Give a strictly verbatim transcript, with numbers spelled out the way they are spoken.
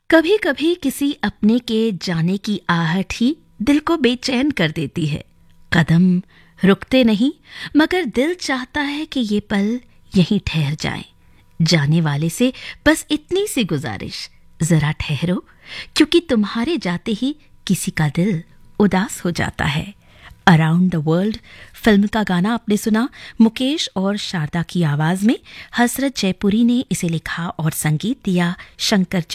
कभी कभी किसी अपने के जाने की आहट ही दिल को बेचैन कर देती है। कदम रुकते नहीं, मगर दिल चाहता है कि ये पल यहीं ठहर जाएं। जाने वाले से बस इतनी सी गुजारिश, जरा ठहरो, क्योंकि तुम्हारे जाते ही किसी का दिल उदास हो जाता है। अराउंड द वर्ल्ड फिल्म का गाना आपने सुना मुकेश और शारदा की आवाज में। हसरत जयपुरी ने इसे लिखा और संगीत दिया शंकर